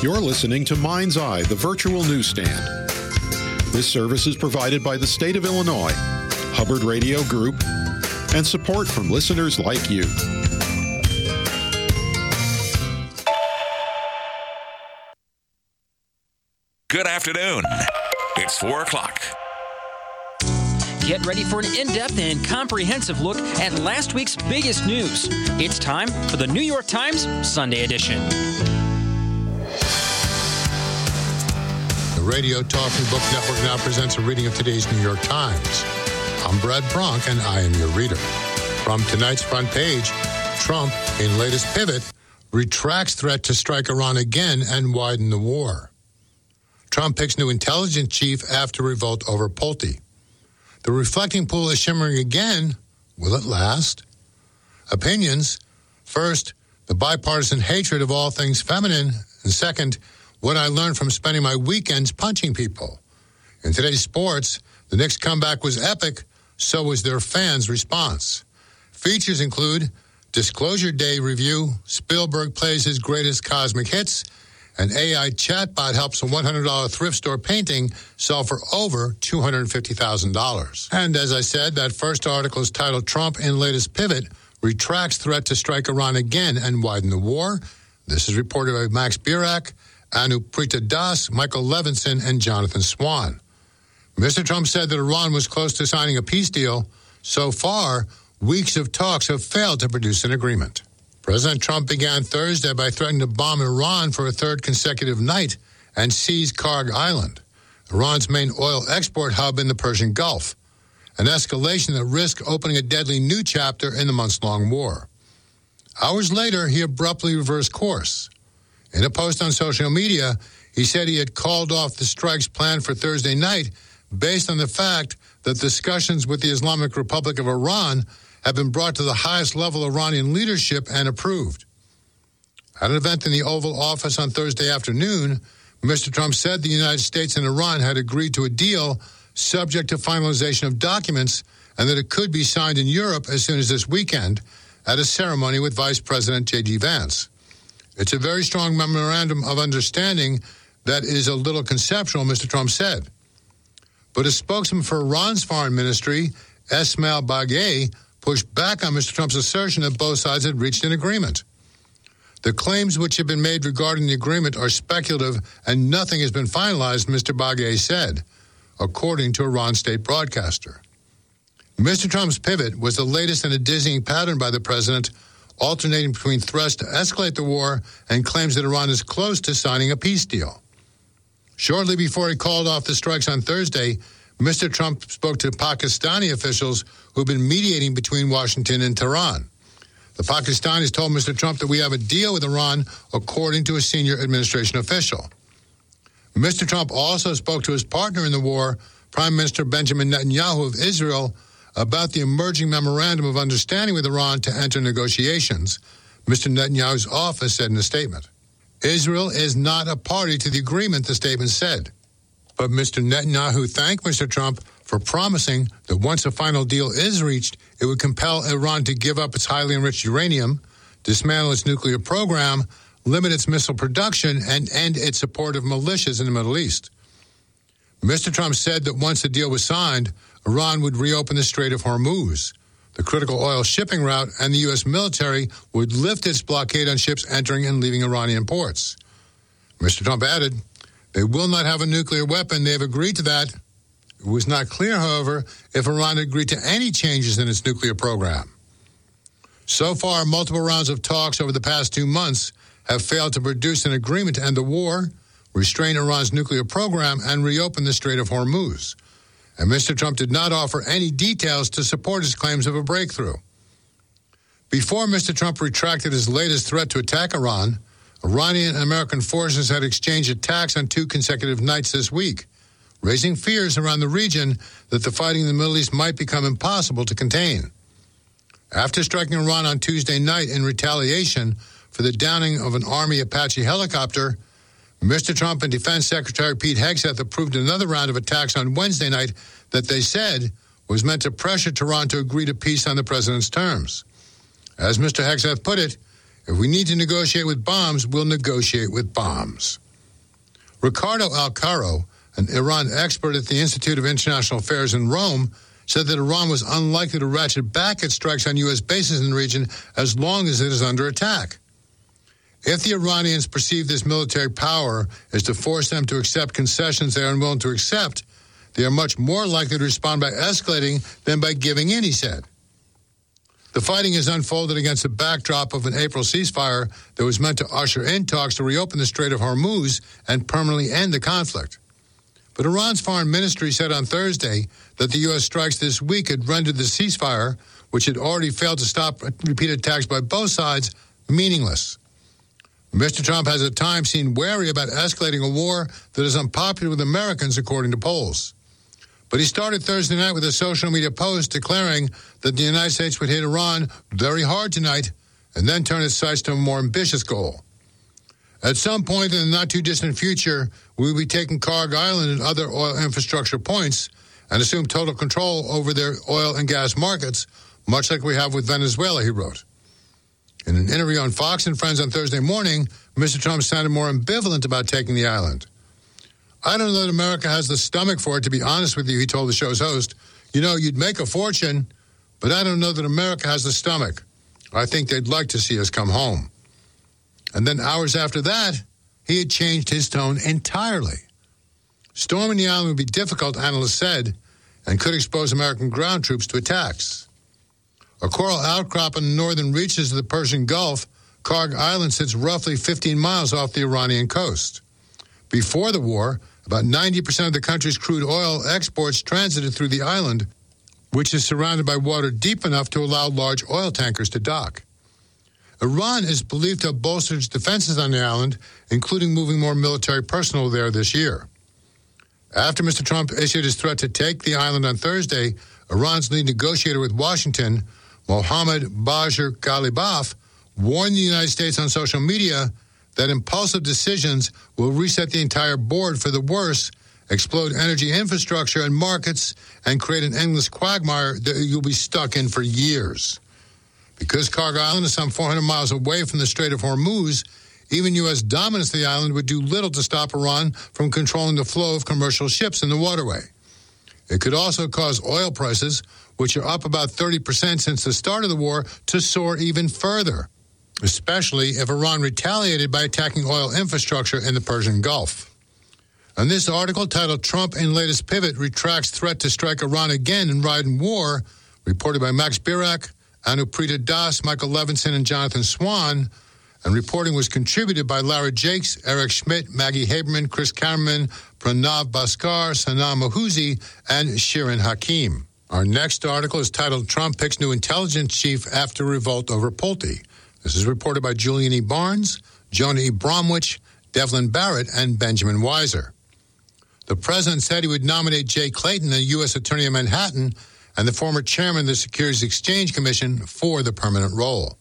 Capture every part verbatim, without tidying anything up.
You're listening to Mind's Eye, the virtual newsstand. This service is provided by the state of Illinois, Hubbard Radio Group, and support from listeners like you. Good afternoon. It's four o'clock. Get ready for an in-depth and comprehensive look at last week's biggest news. It's time for the New York Times Sunday edition. The Radio Talking Book Network now presents a reading of today's New York Times. I'm Brad Bronk, and I am your reader. From tonight's front page, Trump, in latest pivot, retracts threat to strike Iran again and widen the war. Trump picks new intelligence chief after revolt over Pulte. The reflecting pool is shimmering again. Will it last? Opinions. First, the bipartisan hatred of all things feminine. And second, what I learned from spending my weekends punching people. In today's sports, the Knicks' comeback was epic. So was their fans' response. Features include Disclosure Day review, Spielberg plays his greatest cosmic hits, an A I chatbot helps a one hundred dollars thrift store painting sell for over two hundred fifty thousand dollars. And as I said, that first article is titled Trump in Latest Pivot Retracts Threat to Strike Iran Again and Widen the War. This is reported by Max Burak, Anuprita Das, Michael Levinson, and Jonathan Swan. Mister Trump said that Iran was close to signing a peace deal. So far, weeks of talks have failed to produce an agreement. President Trump began Thursday by threatening to bomb Iran for a third consecutive night and seize Karg Island, Iran's main oil export hub in the Persian Gulf, an escalation that risked opening a deadly new chapter in the months-long war. Hours later, he abruptly reversed course. In a post on social media, he said he had called off the strikes planned for Thursday night based on the fact that discussions with the Islamic Republic of Iran have been brought to the highest level of Iranian leadership and approved. At an event in the Oval Office on Thursday afternoon, Mister Trump said the United States and Iran had agreed to a deal subject to finalization of documents and that it could be signed in Europe as soon as this weekend at a ceremony with Vice President J D Vance. It's a very strong memorandum of understanding that is a little conceptual, Mister Trump said. But a spokesman for Iran's foreign ministry, Esmail Baghaei, pushed back on Mister Trump's assertion that both sides had reached an agreement. The claims which have been made regarding the agreement are speculative and nothing has been finalized, Mister Baghaei said, according to Iran state broadcaster. Mister Trump's pivot was the latest in a dizzying pattern by the president, alternating between threats to escalate the war and claims that Iran is close to signing a peace deal. Shortly before he called off the strikes on Thursday, Mister Trump spoke to Pakistani officials who've been mediating between Washington and Tehran. The Pakistanis told Mister Trump that we have a deal with Iran, according to a senior administration official. Mister Trump also spoke to his partner in the war, Prime Minister Benjamin Netanyahu of Israel, about the emerging memorandum of understanding with Iran to enter negotiations, Mister Netanyahu's office said in a statement. Israel is not a party to the agreement, the statement said. But Mister Netanyahu thanked Mister Trump for promising that once a final deal is reached, it would compel Iran to give up its highly enriched uranium, dismantle its nuclear program, limit its missile production, and end its support of militias in the Middle East. Mister Trump said that once the deal was signed, Iran would reopen the Strait of Hormuz, the critical oil shipping route, and the U S military would lift its blockade on ships entering and leaving Iranian ports. Mister Trump added, they will not have a nuclear weapon. They have agreed to that. It was not clear, however, if Iran agreed to any changes in its nuclear program. So far, multiple rounds of talks over the past two months have failed to produce an agreement to end the war, restrain Iran's nuclear program, and reopen the Strait of Hormuz. And Mister Trump did not offer any details to support his claims of a breakthrough. Before Mister Trump retracted his latest threat to attack Iran, Iranian and American forces had exchanged attacks on two consecutive nights this week, raising fears around the region that the fighting in the Middle East might become impossible to contain. After striking Iran on Tuesday night in retaliation for the downing of an Army Apache helicopter, Mister Trump and Defense Secretary Pete Hegseth approved another round of attacks on Wednesday night that they said was meant to pressure Tehran to agree to peace on the president's terms. As Mister Hegseth put it, if we need to negotiate with bombs, we'll negotiate with bombs. Ricardo Alcaro, an Iran expert at the Institute of International Affairs in Rome, said that Iran was unlikely to ratchet back its strikes on U S bases in the region as long as it is under attack. If the Iranians perceive this military power is to force them to accept concessions they are unwilling to accept, they are much more likely to respond by escalating than by giving in, he said. The fighting has unfolded against the backdrop of an April ceasefire that was meant to usher in talks to reopen the Strait of Hormuz and permanently end the conflict. But Iran's foreign ministry said on Thursday that the U S strikes this week had rendered the ceasefire, which had already failed to stop repeated attacks by both sides, meaningless. Mister Trump has at times seemed wary about escalating a war that is unpopular with Americans, according to polls. But he started Thursday night with a social media post declaring that the United States would hit Iran very hard tonight and then turn its sights to a more ambitious goal. At some point in the not-too-distant future, we will be taking Karg Island and other oil infrastructure points and assume total control over their oil and gas markets, much like we have with Venezuela, he wrote. In an interview on Fox and Friends on Thursday morning, Mister Trump sounded more ambivalent about taking the island. I don't know that America has the stomach for it, to be honest with you, he told the show's host. You know, you'd make a fortune, but I don't know that America has the stomach. I think they'd like to see us come home. And then hours after that, he had changed his tone entirely. Storming the island would be difficult, analysts said, and could expose American ground troops to attacks. A coral outcrop in the northern reaches of the Persian Gulf, Karg Island sits roughly fifteen miles off the Iranian coast. Before the war, about ninety percent of the country's crude oil exports transited through the island, which is surrounded by water deep enough to allow large oil tankers to dock. Iran is believed to have bolstered its defenses on the island, including moving more military personnel there this year. After Mister Trump issued his threat to take the island on Thursday, Iran's lead negotiator with Washington, Mohammad Bagher Ghalibaf, warned the United States on social media that impulsive decisions will reset the entire board for the worse, explode energy infrastructure and markets, and create an endless quagmire that you'll be stuck in for years. Because Karg Island is some four hundred miles away from the Strait of Hormuz, even U S dominance of the island would do little to stop Iran from controlling the flow of commercial ships in the waterway. It could also cause oil prices, which are up about thirty percent since the start of the war, to soar even further, especially if Iran retaliated by attacking oil infrastructure in the Persian Gulf. And this article, titled Trump in Latest Pivot Retracts Threat to Strike Iran Again and Ride in War, reported by Max Birak, Anuprita Das, Michael Levinson, and Jonathan Swan, and reporting was contributed by Lara Jakes, Eric Schmidt, Maggie Haberman, Chris Kammerman, Pranav Bhaskar, Sanam Mahuzi, and Shirin Hakim. Our next article is titled Trump Picks New Intelligence Chief After Revolt Over Pulte. This is reported by Julian E. Barnes, Jonah E. Bromwich, Devlin Barrett, and Benjamin Weiser. The president said he would nominate Jay Clayton, a U S attorney in Manhattan, and the former chairman of the Securities Exchange Commission for the permanent role.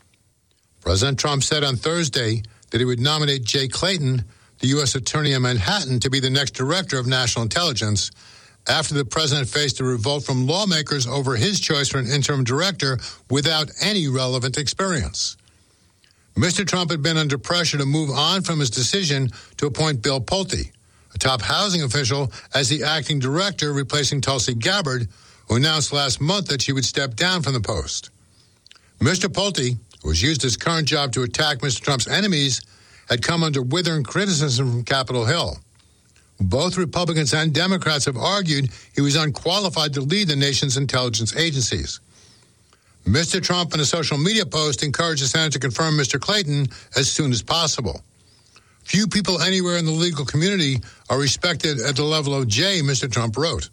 President Trump said on Thursday that he would nominate Jay Clayton, the U S attorney in Manhattan, to be the next director of national intelligence after the president faced a revolt from lawmakers over his choice for an interim director without any relevant experience. Mister Trump had been under pressure to move on from his decision to appoint Bill Pulte, a top housing official, as the acting director, replacing Tulsi Gabbard, who announced last month that she would step down from the post. Mister Pulte, who has used his current job to attack Mister Trump's enemies, had come under withering criticism from Capitol Hill. Both Republicans and Democrats have argued he was unqualified to lead the nation's intelligence agencies. Mister Trump, in a social media post, encouraged the Senate to confirm Mister Clayton as soon as possible. Few people anywhere in the legal community are respected at the level of Jay, Mister Trump wrote.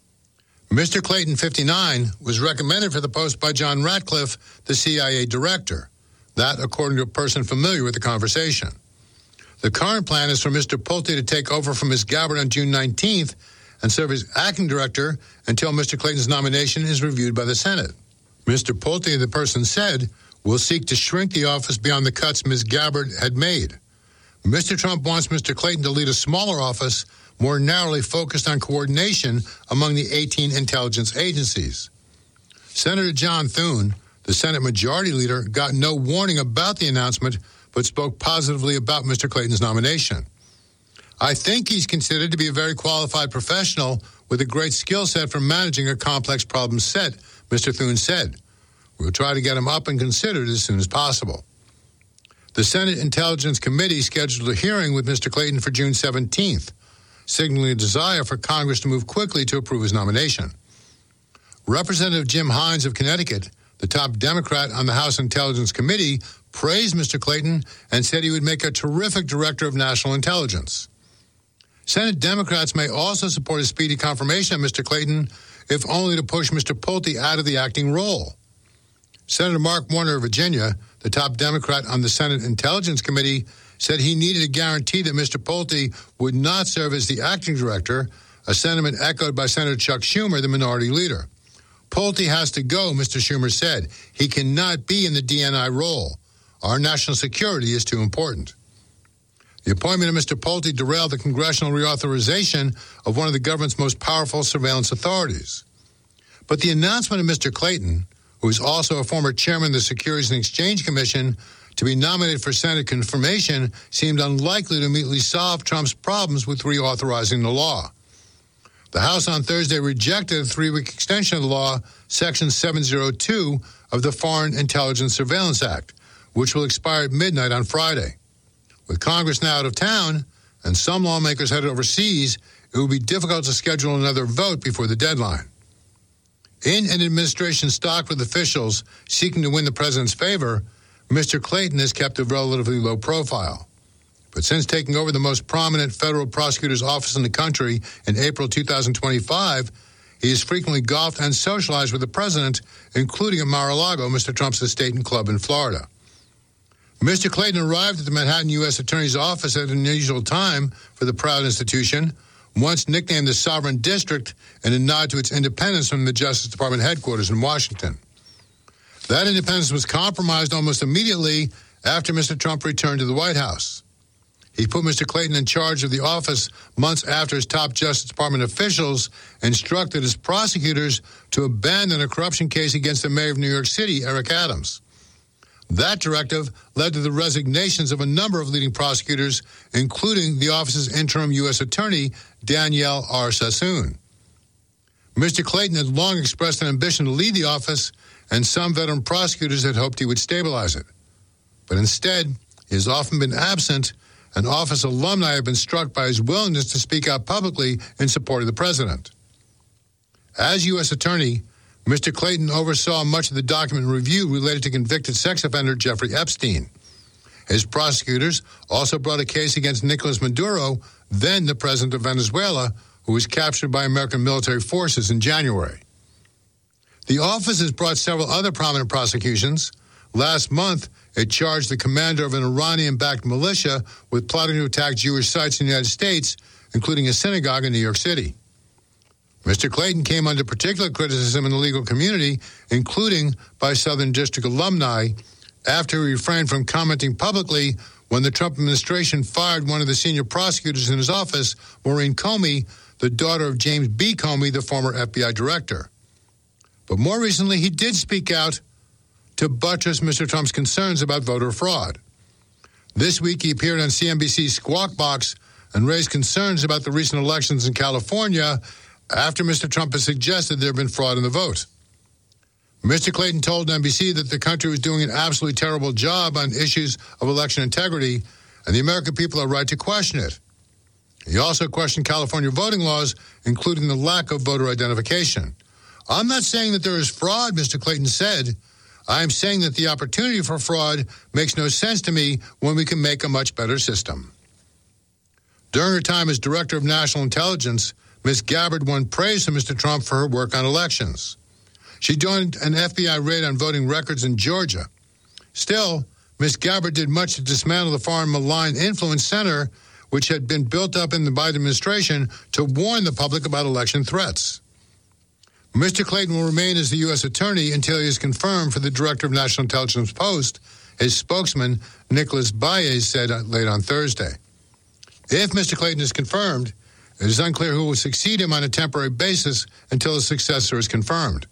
Mister Clayton, fifty-nine, was recommended for the post by John Ratcliffe, the C I A director. That, according to a person familiar with the conversation. The current plan is for Mister Pulte to take over from Miz Gabbard on June nineteenth and serve as acting director until Mister Clayton's nomination is reviewed by the Senate. Mister Pulte, the person said, will seek to shrink the office beyond the cuts Miz Gabbard had made. Mister Trump wants Mister Clayton to lead a smaller office, more narrowly focused on coordination among the eighteen intelligence agencies. Senator John Thune, the Senate Majority Leader, got no warning about the announcement, but spoke positively about Mister Clayton's nomination. I think he's considered to be a very qualified professional with a great skill set for managing a complex problem set, Mister Thune said. We'll try to get him up and considered as soon as possible. The Senate Intelligence Committee scheduled a hearing with Mister Clayton for June seventeenth, signaling a desire for Congress to move quickly to approve his nomination. Representative Jim Hines of Connecticut, the top Democrat on the House Intelligence Committee, praised Mister Clayton and said he would make a terrific director of national intelligence. Senate Democrats may also support a speedy confirmation of Mister Clayton, if only to push Mister Pulte out of the acting role. Senator Mark Warner of Virginia, the top Democrat on the Senate Intelligence Committee, said he needed a guarantee that Mister Pulte would not serve as the acting director, a sentiment echoed by Senator Chuck Schumer, the minority leader. Pulte has to go, Mister Schumer said. He cannot be in the D N I role. Our national security is too important. The appointment of Mister Pulte derailed the congressional reauthorization of one of the government's most powerful surveillance authorities. But the announcement of Mister Clayton, who is also a former chairman of the Securities and Exchange Commission, to be nominated for Senate confirmation seemed unlikely to immediately solve Trump's problems with reauthorizing the law. The House on Thursday rejected a three-week extension of the law, Section seven oh two of the Foreign Intelligence Surveillance Act, which will expire at midnight on Friday. With Congress now out of town and some lawmakers headed overseas, it will be difficult to schedule another vote before the deadline. In an administration stocked with officials seeking to win the president's favor, Mister Clayton has kept a relatively low profile. But since taking over the most prominent federal prosecutor's office in the country in April two thousand twenty-five, he has frequently golfed and socialized with the president, including at Mar-a-Lago, Mister Trump's estate and club in Florida. Mister Clayton arrived at the Manhattan U S Attorney's Office at an unusual time for the proud institution, once nicknamed the Sovereign District in a nod to its independence from the Justice Department headquarters in Washington. That independence was compromised almost immediately after Mister Trump returned to the White House. He put Mister Clayton in charge of the office months after his top Justice Department officials instructed his prosecutors to abandon a corruption case against the mayor of New York City, Eric Adams. That directive led to the resignations of a number of leading prosecutors, including the office's interim U S attorney, Danielle R. Sassoon. Mister Clayton had long expressed an ambition to lead the office, and some veteran prosecutors had hoped he would stabilize it. But instead, he has often been absent, and office alumni have been struck by his willingness to speak out publicly in support of the president. As U S attorney, Mister Clayton oversaw much of the document review related to convicted sex offender Jeffrey Epstein. His prosecutors also brought a case against Nicolas Maduro, then the president of Venezuela, who was captured by American military forces in January. The office has brought several other prominent prosecutions. Last month, it charged the commander of an Iranian-backed militia with plotting to attack Jewish sites in the United States, including a synagogue in New York City. Mister Clayton came under particular criticism in the legal community, including by Southern District alumni, after he refrained from commenting publicly when the Trump administration fired one of the senior prosecutors in his office, Maureen Comey, the daughter of James B. Comey, the former F B I director. But more recently, he did speak out to buttress Mister Trump's concerns about voter fraud. This week, he appeared on C N B C's Squawk Box and raised concerns about the recent elections in California after Mister Trump has suggested there have been fraud in the vote. Mister Clayton told N B C that the country was doing an absolutely terrible job on issues of election integrity, and the American people are right to question it. He also questioned California voting laws, including the lack of voter identification. I'm not saying that there is fraud, Mister Clayton said. I am saying that the opportunity for fraud makes no sense to me when we can make a much better system. During her time as Director of National Intelligence, Miz Gabbard won praise from Mister Trump for her work on elections. She joined an F B I raid on voting records in Georgia. Still, Miz Gabbard did much to dismantle the Foreign Malign Influence Center, which had been built up in the Biden administration to warn the public about election threats. Mister Clayton will remain as the U S attorney until he is confirmed for the Director of National Intelligence post, his spokesman, Nicholas Baez, said late on Thursday. If Mister Clayton is confirmed, it is unclear who will succeed him on a temporary basis until his successor is confirmed.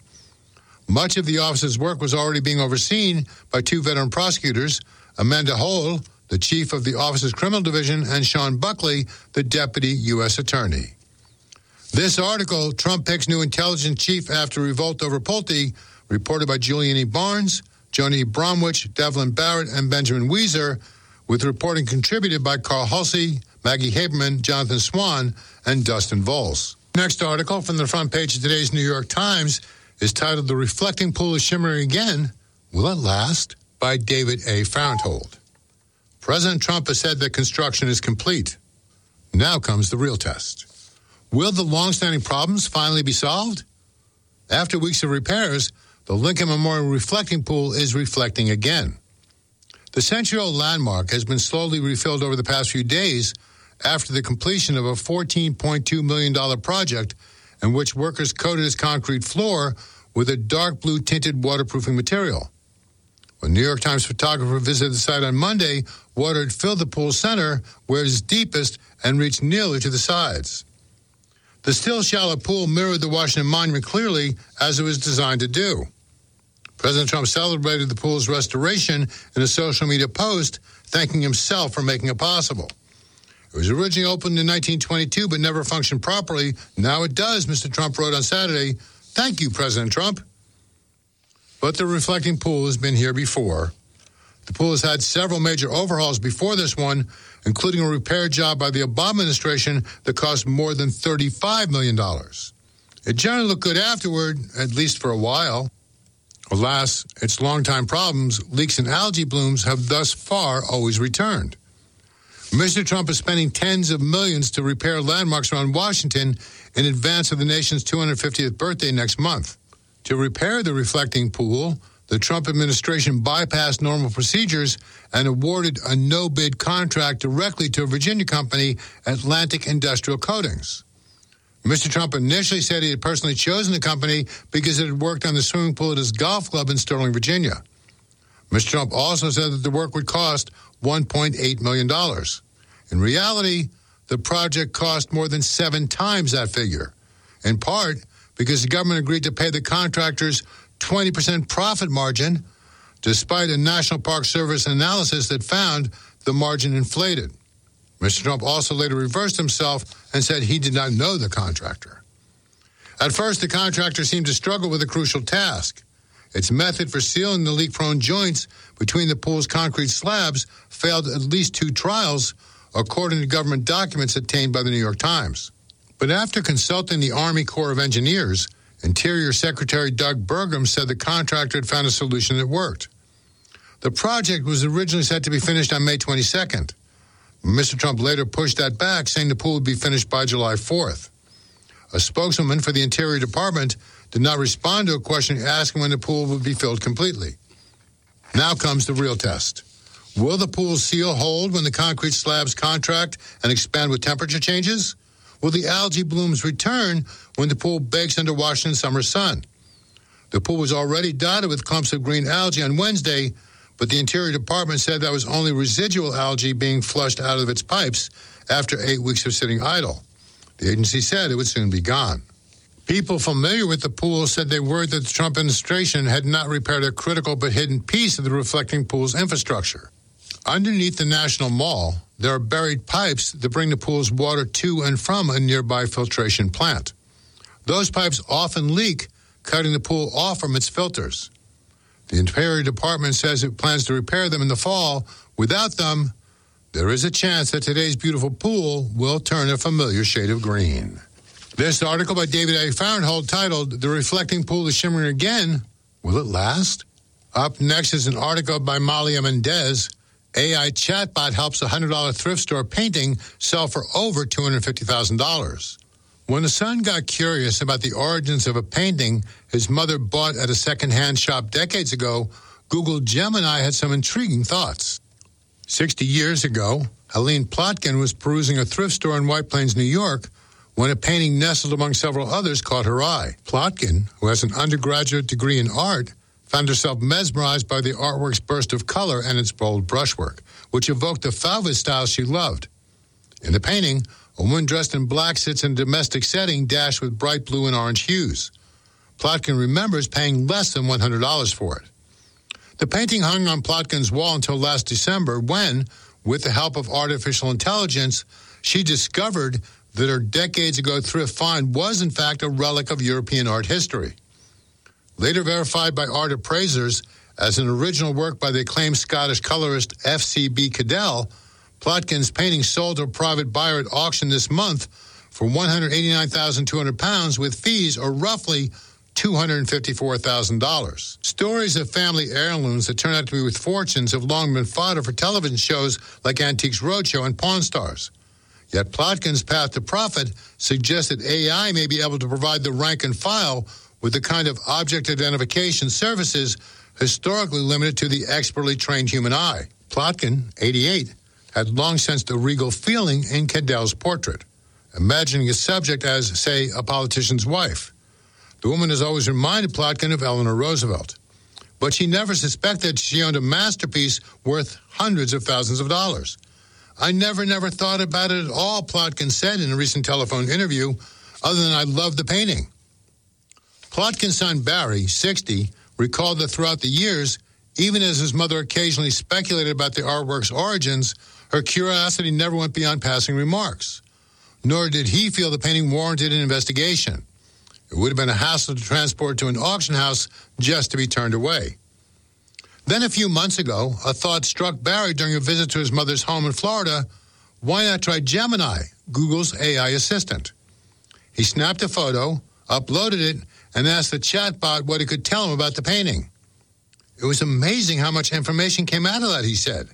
Much of the office's work was already being overseen by two veteran prosecutors, Amanda Hole, the chief of the office's criminal division, and Sean Buckley, the deputy U S attorney. This article, Trump picks new intelligence chief after revolt over Pulte, reported by Julian E. Barnes, Joni Bromwich, Devlin Barrett, and Benjamin Weiser, with reporting contributed by Carl Hulsey, Maggie Haberman, Jonathan Swan, and Dustin Vols. Next article from the front page of today's New York Times is titled "The Reflecting Pool is Shimmering Again. Will It Last?" by David A. Farenthold. President Trump has said that construction is complete. Now comes the real test. Will the long-standing problems finally be solved? After weeks of repairs, the Lincoln Memorial Reflecting Pool is reflecting again. The century-old landmark has been slowly refilled over the past few days after the completion of a fourteen point two million dollars project in which workers coated its concrete floor with a dark blue tinted waterproofing material. When New York Times photographer visited the site on Monday, water had filled the pool center where it is deepest and reached nearly to the sides. The still shallow pool mirrored the Washington Monument clearly, as it was designed to do. President Trump celebrated the pool's restoration in a social media post, thanking himself for making it possible. It was originally opened in nineteen twenty-two, but never functioned properly. Now it does, Mister Trump wrote on Saturday. Thank you, President Trump. But the reflecting pool has been here before. The pool has had several major overhauls before this one, including a repair job by the Obama administration that cost more than thirty-five million dollars. It generally looked good afterward, at least for a while. Alas, its longtime problems, leaks and algae blooms, have thus far always returned. Mister Trump is spending tens of millions to repair landmarks around Washington in advance of the nation's two hundred fiftieth birthday next month. To repair the reflecting pool, the Trump administration bypassed normal procedures and awarded a no-bid contract directly to a Virginia company, Atlantic Industrial Coatings. Mister Trump initially said he had personally chosen the company because it had worked on the swimming pool at his golf club in Sterling, Virginia. Mister Trump also said that the work would cost one point eight million dollars. In reality, the project cost more than seven times that figure, in part because the government agreed to pay the contractors twenty percent profit margin, despite a National Park Service analysis that found the margin inflated. Mister Trump also later reversed himself and said he did not know the contractor. At first, the contractor seemed to struggle with a crucial task. Its method for sealing the leak-prone joints between the pool's concrete slabs failed at least two trials, according to government documents obtained by the New York Times. But after consulting the Army Corps of Engineers, Interior Secretary Doug Burgum said the contractor had found a solution that worked. The project was originally set to be finished on May twenty-second. Mister Trump later pushed that back, saying the pool would be finished by July fourth. A spokeswoman for the Interior Department did not respond to a question asking when the pool would be filled completely. Now comes the real test. Will the pool seal hold when the concrete slabs contract and expand with temperature changes? Will the algae blooms return when the pool bakes under Washington summer sun? The pool was already dotted with clumps of green algae on Wednesday, but the Interior Department said that was only residual algae being flushed out of its pipes after eight weeks of sitting idle. The agency said it would soon be gone. People familiar with the pool said they worried that the Trump administration had not repaired a critical but hidden piece of the reflecting pool's infrastructure. Underneath the National Mall, there are buried pipes that bring the pool's water to and from a nearby filtration plant. Those pipes often leak, cutting the pool off from its filters. The Interior Department says it plans to repair them in the fall. Without them, there is a chance that today's beautiful pool will turn a familiar shade of green. This article by David A. Farenthold, titled "The Reflecting Pool is Shimmering Again. Will It Last?" Up next is an article by Malia Mendez. A I chatbot helps a one hundred dollars thrift store painting sell for over two hundred fifty thousand dollars. When a son got curious about the origins of a painting his mother bought at a second-hand shop decades ago, Google Gemini had some intriguing thoughts. Sixty years ago, Helene Plotkin was perusing a thrift store in White Plains, New York, when a painting nestled among several others caught her eye. Plotkin, who has an undergraduate degree in art, found herself mesmerized by the artwork's burst of color and its bold brushwork, which evoked the Fauvist style she loved. In the painting, a woman dressed in black sits in a domestic setting dashed with bright blue and orange hues. Plotkin remembers paying less than one hundred dollars for it. The painting hung on Plotkin's wall until last December when, with the help of artificial intelligence, she discovered that her decades-ago thrift find was, in fact, a relic of European art history. Later verified by art appraisers as an original work by the acclaimed Scottish colorist F C B Cadell, Plotkin's painting sold to a private buyer at auction this month for one hundred eighty-nine thousand two hundred pounds with fees, or roughly two hundred fifty-four thousand dollars. Stories of family heirlooms that turn out to be worth fortunes have long been fodder for television shows like Antiques Roadshow and Pawn Stars. Yet Plotkin's path to profit suggests that A I may be able to provide the rank and file with the kind of object identification services historically limited to the expertly trained human eye. Plotkin, eighty-eight, had long sensed a regal feeling in Cadell's portrait, imagining his subject as, say, a politician's wife. The woman has always reminded Plotkin of Eleanor Roosevelt, but she never suspected she owned a masterpiece worth hundreds of thousands of dollars. I never, never thought about it at all, Plotkin said in a recent telephone interview, other than I love the painting. Plotkin's son Barry, sixty, recalled that throughout the years, even as his mother occasionally speculated about the artwork's origins, her curiosity never went beyond passing remarks. Nor did he feel the painting warranted an investigation. It would have been a hassle to transport to an auction house just to be turned away. Then a few months ago, a thought struck Barry during a visit to his mother's home in Florida. Why not try Gemini, Google's A I assistant? He snapped a photo, uploaded it, and asked the chatbot what it could tell him about the painting. It was amazing how much information came out of that, he said.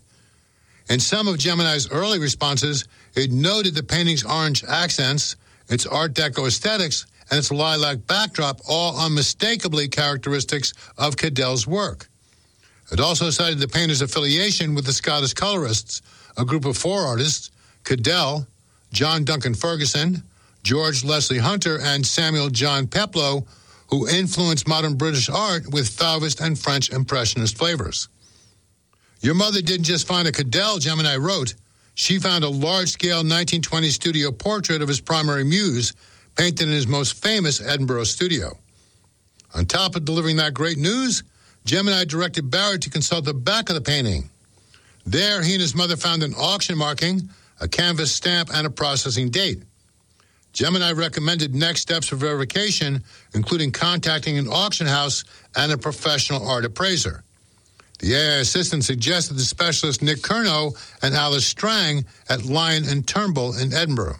In some of Gemini's early responses, it noted the painting's orange accents, its Art Deco aesthetics, and its lilac backdrop, all unmistakably characteristics of Cadell's work. It also cited the painter's affiliation with the Scottish colorists, a group of four artists, Cadell, John Duncan Ferguson, George Leslie Hunter, and Samuel John Peploe, who influenced modern British art with Fauvist and French Impressionist flavors. Your mother didn't just find a Cadell, Gemini wrote. She found a large-scale nineteen twenties studio portrait of his primary muse, painted in his most famous Edinburgh studio. On top of delivering that great news, Gemini directed Barry to consult the back of the painting. There, he and his mother found an auction marking, a canvas stamp, and a processing date. Gemini recommended next steps for verification, including contacting an auction house and a professional art appraiser. The A I assistant suggested the specialist Nick Curnow and Alice Strang at Lyon and Turnbull in Edinburgh.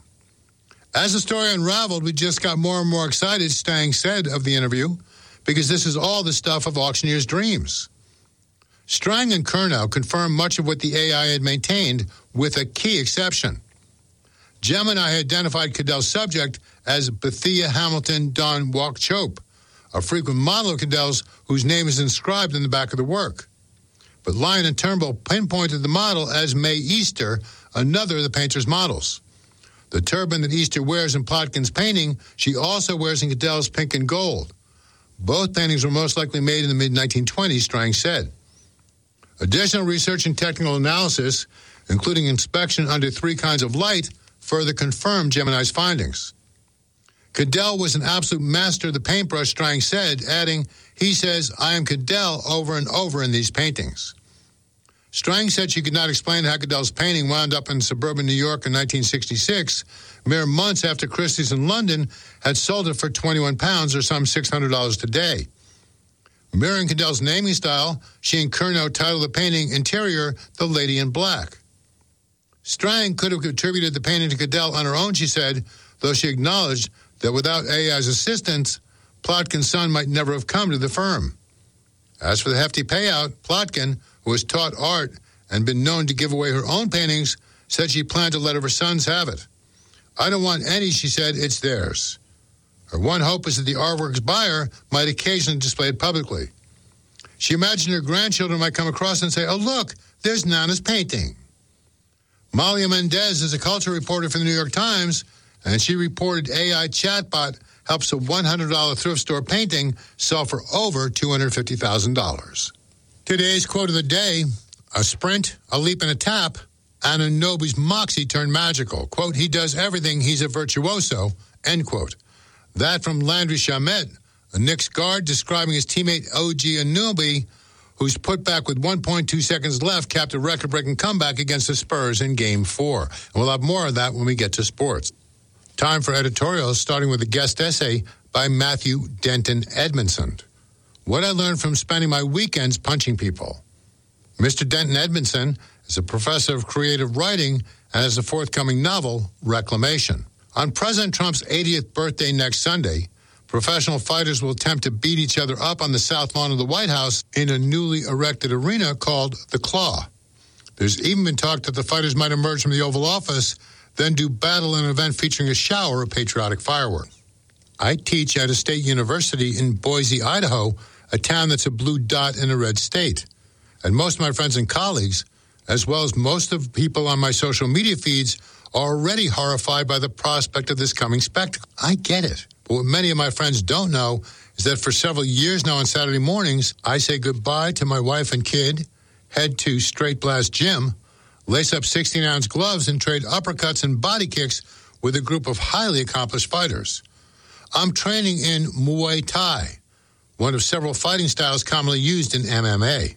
As the story unraveled, we just got more and more excited, Strang said of the interview, because this is all the stuff of auctioneers' dreams. Strang and Curnow confirmed much of what the A I had maintained, with a key exception. Gemini identified Cadell's subject as Bethia Hamilton Don Wauchope, a frequent model of Cadell's whose name is inscribed in the back of the work. But Lyon and Turnbull pinpointed the model as Mae Easter, another of the painter's models. The turban that Easter wears in Plotkin's painting, she also wears in Cadell's Pink and Gold. Both paintings were most likely made in the mid nineteen twenties, Strang said. Additional research and technical analysis, including inspection under three kinds of light, further confirmed Gemini's findings. Cadell was an absolute master of the paintbrush, Strang said, adding, he says, I am Cadell over and over in these paintings. Strang said she could not explain how Cadell's painting wound up in suburban New York in nineteen sixty-six, mere months after Christie's in London had sold it for twenty-one pounds or some six hundred dollars today. Mirroring Cadell's naming style, she and Curnow titled the painting Interior, The Lady in Black. Strang could have contributed the painting to Cadell on her own, she said, though she acknowledged that without A I's assistance, Plotkin's son might never have come to the firm. As for the hefty payout, Plotkin, who has taught art and been known to give away her own paintings, said she planned to let her sons have it. I don't want any, she said, it's theirs. Her one hope is that the artwork's buyer might occasionally display it publicly. She imagined her grandchildren might come across and say, oh, look, there's Nana's painting. Malia Mendez is a culture reporter for the New York Times, and she reported A I chatbot helps a one hundred dollars thrift store painting sell for over two hundred fifty thousand dollars. Today's quote of the day, a sprint, a leap, and a tap, Anunoby's moxie turned magical. Quote, he does everything, he's a virtuoso, end quote. That from Landry Shamet, a Knicks guard describing his teammate O G Anunoby, who's put back with one point two seconds left, capped a record-breaking comeback against the Spurs in Game four. And we'll have more of that when we get to sports. Time for editorials, starting with a guest essay by Matthew Denton Edmondson. What I learned from spending my weekends punching people. Mister Denton Edmondson is a professor of creative writing and has a forthcoming novel, Reclamation. On President Trump's eightieth birthday next Sunday, professional fighters will attempt to beat each other up on the south lawn of the White House in a newly erected arena called The Claw. There's even been talk that the fighters might emerge from the Oval Office, then do battle in an event featuring a shower of patriotic fireworks. I teach at a state university in Boise, Idaho, a town that's a blue dot in a red state. And most of my friends and colleagues, as well as most of the people on my social media feeds, are already horrified by the prospect of this coming spectacle. I get it. But what many of my friends don't know is that for several years now on Saturday mornings, I say goodbye to my wife and kid, head to Straight Blast Gym, lace up sixteen-ounce gloves, and trade uppercuts and body kicks with a group of highly accomplished fighters. I'm training in Muay Thai, one of several fighting styles commonly used in M M A.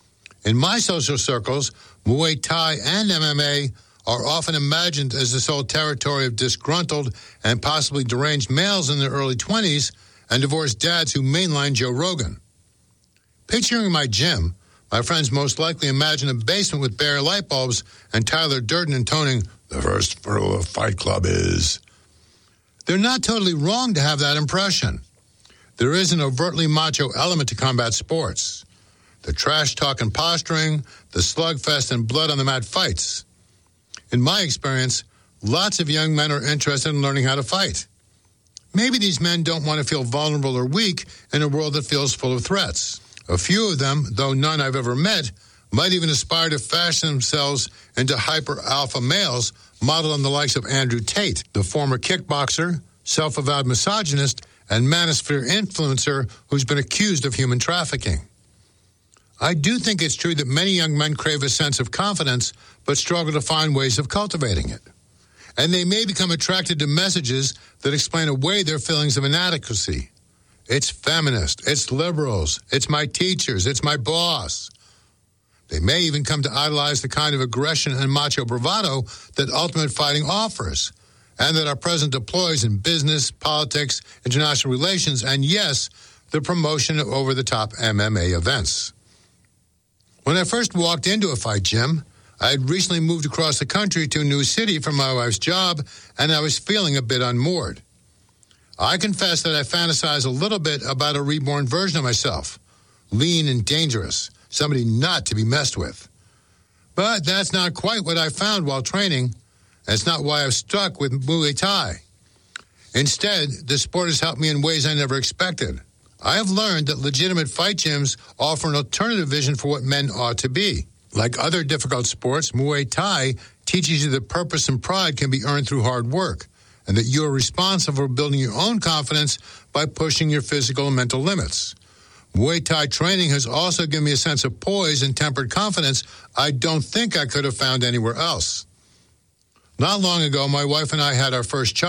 In my social circles, Muay Thai and M M A are often imagined as the sole territory of disgruntled and possibly deranged males in their early twenties and divorced dads who mainline Joe Rogan. Picturing my gym, my friends most likely imagine a basement with bare light bulbs and Tyler Durden intoning, "The first rule of Fight Club is..." They're not totally wrong to have that impression. There is an overtly macho element to combat sports. The trash talk and posturing, the slugfest and blood on the mat fights. In my experience, lots of young men are interested in learning how to fight. Maybe these men don't want to feel vulnerable or weak in a world that feels full of threats. A few of them, though none I've ever met, might even aspire to fashion themselves into hyper-alpha males modeled on the likes of Andrew Tate, the former kickboxer, self-avowed misogynist, and manosphere influencer who's been accused of human trafficking. I do think it's true that many young men crave a sense of confidence, but struggle to find ways of cultivating it. And they may become attracted to messages that explain away their feelings of inadequacy. It's feminist, it's liberals, it's my teachers, it's my boss. They may even come to idolize the kind of aggression and macho bravado that Ultimate Fighting offers, and that our president deploys in business, politics, international relations, and yes, the promotion of over-the-top M M A events. When I first walked into a fight gym, I had recently moved across the country to a new city for my wife's job, and I was feeling a bit unmoored. I confess that I fantasize a little bit about a reborn version of myself, lean and dangerous, somebody not to be messed with. But that's not quite what I found while training. That's not why I've stuck with Muay Thai. Instead, the sport has helped me in ways I never expected. I have learned that legitimate fight gyms offer an alternative vision for what men ought to be. Like other difficult sports, Muay Thai teaches you that purpose and pride can be earned through hard work, and that you are responsible for building your own confidence by pushing your physical and mental limits. Muay Thai training has also given me a sense of poise and tempered confidence I don't think I could have found anywhere else. Not long ago, my wife and I had our first child.